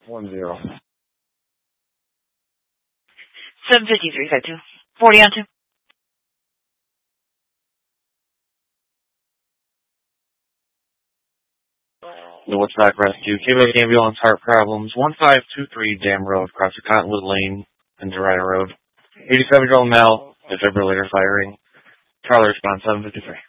10. 75352. 40 on 2. The Woodstock Rescue. Quebec Ambulance, heart problems. 1523 Dam Road, across the Cottonwood Lane and Derrida Road. 87-year-old male, defibrillator firing. Trial response 753.